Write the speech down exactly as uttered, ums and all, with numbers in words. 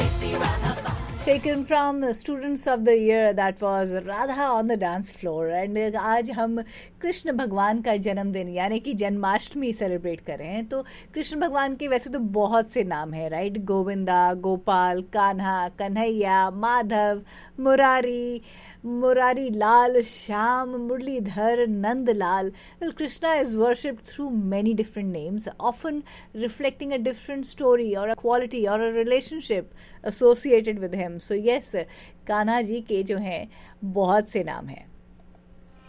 Taken from Students of the Year, that was Radha on the dance floor. And आज हम कृष्ण भगवान का जन्मदिन यानी कि जन्माष्टमी सेलिब्रेट कर रहे हैं. तो कृष्ण भगवान के वैसे तो बहुत से नाम हैं, right? Govinda, Gopal, Kanha, Kanhaiya, Madhav, Murari, Murari Lal, Shyam, Muralidhar, Nandlal. Well, Krishna is worshipped through many different names, often reflecting a different story or a quality or a relationship associated with him. So yes, Kanha ji के जो हैं बहुत से नाम हैं.